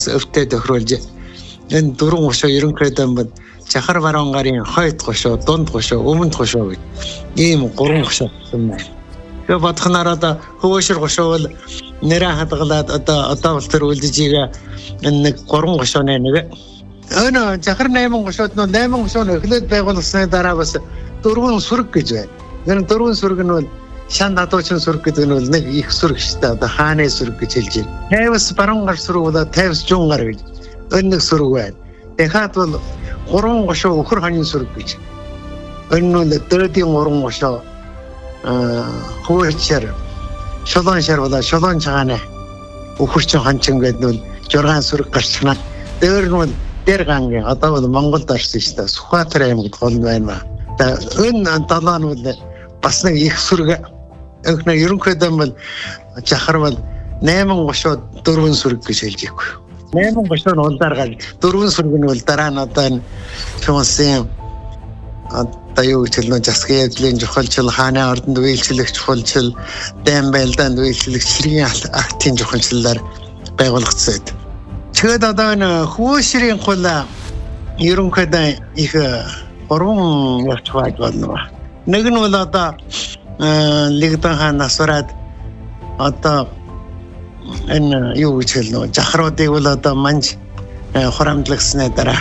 өвтөд тохируулж энэ дөрвөн гошоо ерөнхийдөө бод Чахар баруун гарын хойд гошоо, дунд гошоо, өмнөд гошоо гэж ийм гурван гошоо юм байна. Тэгээ бодхоноор одоо хөвөөшөр гошоо бол нэрээ хадгалаад одоо бол тэр үлдэжигээ энэ нэг гурван гошооны нэг. Өнөө Чахар 8 гошоод нь 8 гошоо эхлээд байгуулсны дараа бас дөрвөн сүрэг гэж байна. Энэ дөрвөн сүрэг нь бол шан дадуучин сүрэг гэдэг нь бол нэг их сүрэг шүү дээ. Одоо хааны сүрэг гэж хэлж байна. Тайвас баруун гар сүрэг бол тайвас жуун гар гэж энэ нэг сүрэг байна. Дахиад бол гурван гошоо өхөр хонин сүрэг гэж. Энэ нь дөрөвдийн гурван гошоо хөвөрчөр шолон шар болоо шолон цагаана өхөрч хончин гэдэг нь 6 сүрэг гарчна. Дээр нь бол дээр гангийн одоо бол Монголд орсон шүү дээ. Сүхбаатар аймагт гол байна. Энэ далаа нь бол бас нэг их сүрэг. Өнөө ерөнхийдөө бол Чахар бол 8 гошоо 4 сүрэг гэж хэлж ийггүй. 8 гошоо нь улдааргаад 4 сүрэг нь бол дараа нь одоо энэ Чонсын одоо юу гэж хэлнэ засгийн явдлын чухалчил хааны ордонд үйлчлэх чухалчил дэм байлдаанд үйлчлэх ширгийн актын чухалчлалаар байгуулагдсан. Тэгээд одоо энэ хөөшрийн хул ерөнхийдөө их гурван явц байж болно. Нэг нь бол одоо Лигдэн хаан насвараад одоо энэ юу гэж хэлнэ Чахруудыг бол одоо манж хурамдлагсны дараа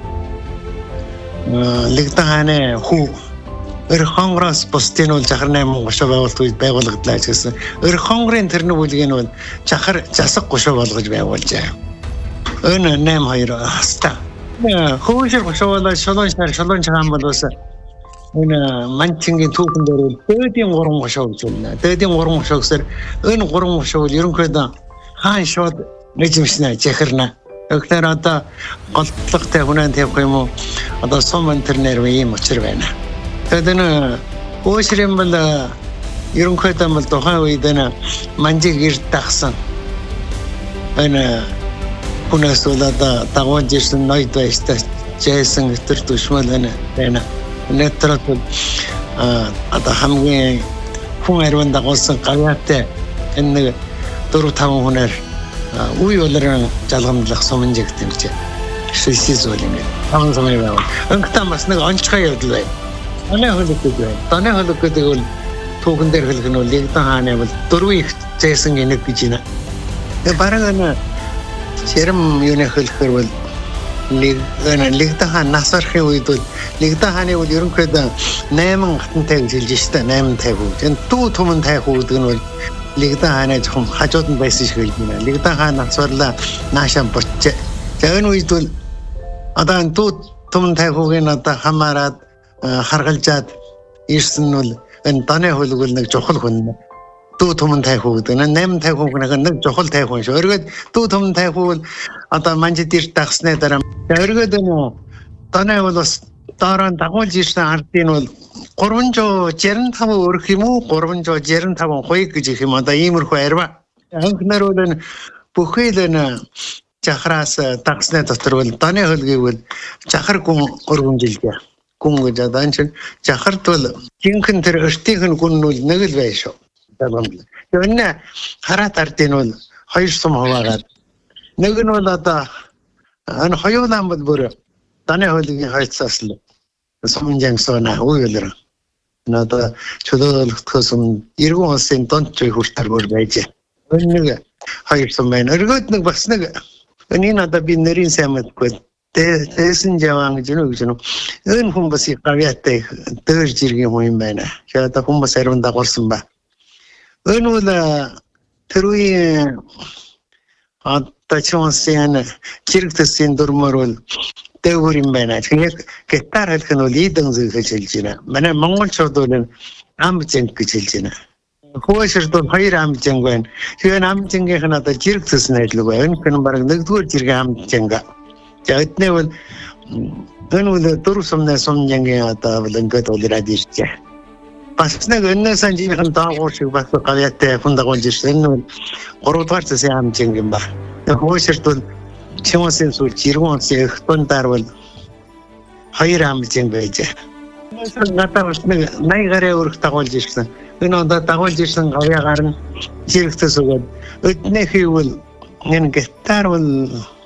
Лигдэн хааны хүү Өрхонгороос бусдын бол Чахар 8 гошоо байгууллагдлаа гэсэн. Өрхонгорын тэрний бүлгийн бол Чахар засаг гошоо болгож байгуулжээ. Энэ 8-2 хаста. Хөөшөр гошоо бол шолон цагаан бол бас энэ манчингийн түүхэн дээр дээдийн 3 гошоо гэж байна. Дээдийн 3 гошоо гэсээр энэ 3 гошоо бол ерөнхийдөө хаан шууд нэжмшнэ Чахарна. Өгнөр одоо голдлогтой хүнэн тавих юм уу? Одоо сум интернер ийм учир байна. Тэгээд энэ хөөшрийн бол ерөнхийдөө бол тухайн үед энэ манжиг ирд тагсан. Энэ хүнээс бол одоо дагуулж ирсэн ноёд байштай жайсан өтөр төшмөл байна. Нэтрот одоо хамгийн хүн ариун дагуулсан гавьяатай энэ 4-5 хүнээр үе болрон жалгамдлах сумжиг гэмж шилсис үл юм. Таван сумын байв. Өнгөтөн бас нэг онцгой явдал байна. Таны хөлөг гэдэг бол түүхэн дээр хэлэх нь бол Лигдэн хааны бол 4 их зайсан гинэг гэж байна. Тэгээ бараг энэ ширм юуны хэлэхэр бол Лигдэн хаан насрахын үед бол Лигдэн хааны бол ерөнхийдөө 8 гатантай гэж хэлж штэ 8 тайхуу. Энэ дүү түмэн тайхуу гэдэг нь бол Лигдэн хааны зөвхөн хажууд нь байсан шиг хэлж байна. Лигдэн хаан насварлаа наашаа бочээ. За энэ үед бол одоо энэ дүү түмэн тайхуугийн одоо хамаарад харгалжаад ирсэн нь бол энэ даны хөлөг бол нэг жухал хүн. Дүү түмэн тайхуу гэдэг нь 8 тайхууг нэг жухал тайхуу шүү. Өргөд дүү түмэн тайхуу бол одоо манжид ирж тагсны дараа өргөд энэ даны бол бас дараа нь дагуулж ирсэн ардын бол 365 өрх юм уу 365 хоёг гэж их юм одоо иймэрхүү арва. Анхнаар бол энэ бүхэл энэ Чахраас тагсны дотор бол даны хөлгийг бол Чахар гүн өргөмжилжээ. Гүн гэж одоо энэ Чахарт бол жинхэнэ тэр өртийнх нь гүн нь бол нэг л байх шүү. Тэгвэл хараат ардын бол 2 сум хуваагаад нэг нь бол одоо энэ хоёулаан бол бүр даны хөлгийн хойцоос л сумжангсона үеэлэр надад чөлөөлөхөөс иргэн улсын донд чой хүртэл бүр байж. Энэ 2 сум байна. Өргөд нэг бас нэг энэ надад би нэрийн сайн мэдгүй. Тэсэн жаван гэж нүг. Энэ хүн бас гавьяатай дээрж иргэн хүн юм байна. Тэгээд хүн бас ариун дагуулсан ба. Энэ бол тэр үеийн одоо Чонсын чирэгтэсийн дурмөр бол дэвгүр юм байна. Тэгээд гитар хэлэх нь бол идэн зүйл хэлж байна. Манай монголчууд бол амжинг гэж хэлж байна. Хөөшөрд бол 2 амжинг байна. Тэгээд амжингийнх нь одоо чирэгтэс найдлаг байна. Энэ нь бараг 1-р жиргэн амжинг. За эдний бол энэ бол 4 сумны сумжингийн одоо бол ингээд улираад иржээ. Бас нэг өнөөс анжийнхан даагуур шиг бас гавьяатай хүн дагуулж ирсэн. Энэ бол 3-р засгийн амжинг юм ба. Хөөшөрд бол Чонсын сул жиргэн улсын их дундаар бол 2 амжинг байж. Надад бас нэг 80 гаруй өрх дагуулж ирсэн. Энэ одоо дагуулж ирсэн гавьяагаар нь жирэгтэс өгөөд өднөх хийвэл энэ гитар бол